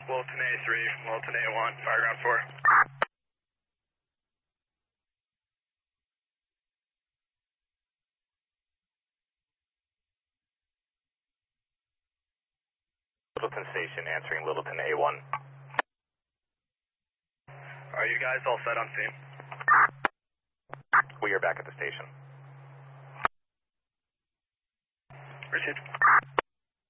Littleton A3, Littleton A1, Fireground 4. Littleton Station answering Littleton A1. Are you guys all set on scene? We are back at the station. Received.